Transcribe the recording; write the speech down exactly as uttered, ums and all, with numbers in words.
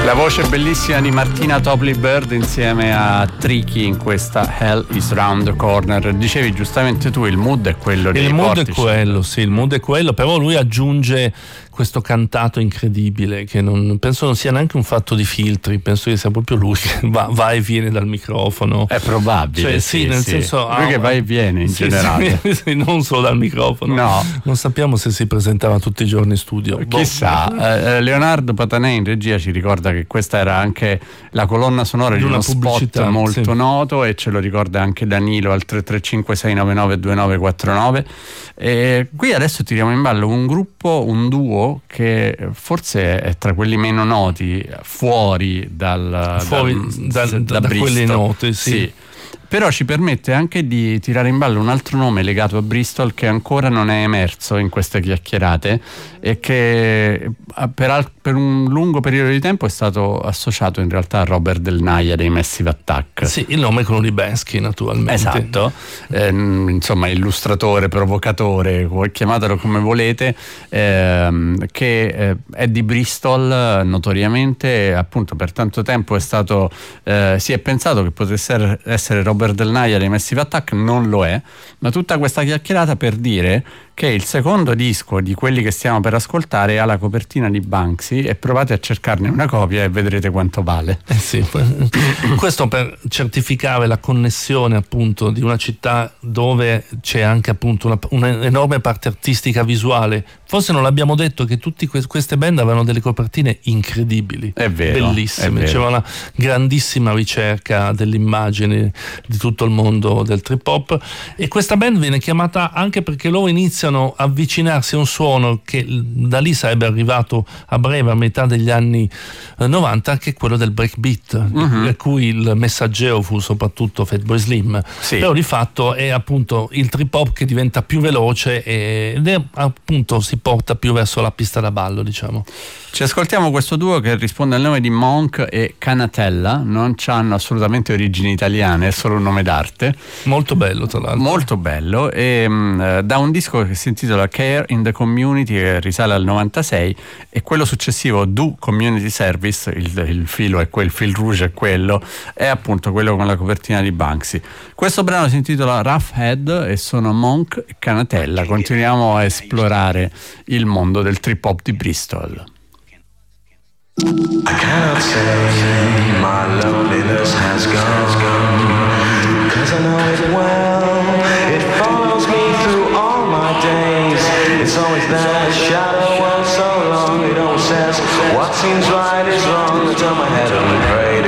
La voce bellissima di Martina Topley Bird insieme a Tricky in questa Hell is Round the Corner. Dicevi giustamente tu, il mood è quello dei Il mood portici. è quello, sì, il mood è quello, però lui aggiunge questo cantato incredibile che non penso non sia neanche un fatto di filtri, penso che sia proprio lui che va, va e viene dal microfono. È probabile, cioè, sì, sì, nel sì. senso lui ah, che va e viene in sì, generale. Sì, sì, non solo dal microfono. No. Non sappiamo se si presentava tutti i giorni in studio. Chissà. Boh. Eh, Leonardo Patanè in regia ci ricorda che questa era anche la colonna sonora di, Di una uno pubblicità, spot molto sì. noto, e ce lo ricorda anche Danilo al tre tre cinque sei nove nove due nove quattro nove. E qui adesso tiriamo in ballo un gruppo, un duo che forse è tra quelli meno noti fuori dal, Fuori dal, da, da, da, da quelli noti, sì. sì. Però ci permette anche di tirare in ballo un altro nome legato a Bristol che ancora non è emerso in queste chiacchierate e che per, al- per un lungo periodo di tempo è stato associato in realtà a Robert Del Naja dei Massive Attack. Sì, il nome è quello di Bensky, naturalmente. Esatto, eh, insomma illustratore, provocatore, chiamatelo come volete, ehm, che eh, è di Bristol notoriamente, appunto per tanto tempo è stato, eh, si è pensato che potesse essere Robert Del Naja dei Massive Attack, non lo è, ma tutta questa chiacchierata per dire che il secondo disco di quelli che stiamo per ascoltare ha la copertina di Banksy, e provate a cercarne una copia e vedrete quanto vale. Eh sì, questo per certificare la connessione appunto di una città dove c'è anche appunto una, un'enorme parte artistica visuale. Forse non l'abbiamo detto che tutte queste band avevano delle copertine incredibili, è vero, bellissime, è vero. c'era una grandissima ricerca dell'immagine di tutto il mondo del trip hop, e questa band viene chiamata anche perché loro iniziano a avvicinarsi a un suono che da lì sarebbe arrivato a breve, a metà degli anni novanta, che è quello del breakbeat, uh-huh. per cui il messaggero fu soprattutto Fatboy Slim, sì. Però di fatto è appunto il trip hop che diventa più veloce ed è appunto si porta più verso la pista da ballo, diciamo. Ci ascoltiamo questo duo che risponde al nome di Monk e Canatella, non hanno assolutamente origini italiane, è solo un nome d'arte. Molto bello, tra l'altro. Molto bello, e mh, da un disco che si intitola Care in the Community, che risale al novantasei, e quello successivo Do Community Service, il, il filo è quel, il fil rouge è quello, è appunto quello con la copertina di Banksy. Questo brano si intitola Rough Head e sono Monk e Canatella. Continuiamo a esplorare il mondo del trip hop di Bristol. I cannot say my loneliness has gone, 'cause I know it well. It follows me through all my days. It's always there, shadow all so long. It always says what seems right is wrong until my head will break.